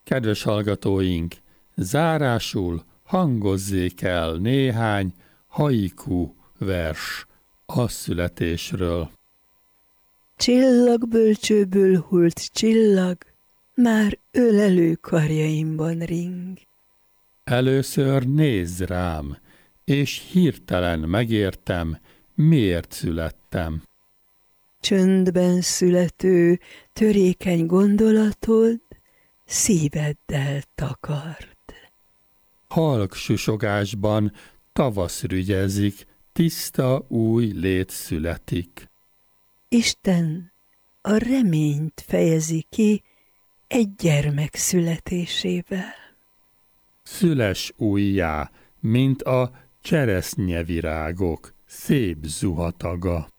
Kedves hallgatóink, zárásul hangozzék el néhány haiku vers a születésről. Csillagbölcsőből hult csillag, már ölelő karjaimban ring. Először nézz rám, és hirtelen megértem, miért születtem. Csöndben születő, törékeny gondolatod szíveddel takard. Halk susogásban tavasz rügyezik, tiszta új lét születik. Isten a reményt fejezi ki egy gyermek születésével. Szüles újjá, mint a cseresznyevirágok szép zuhataga.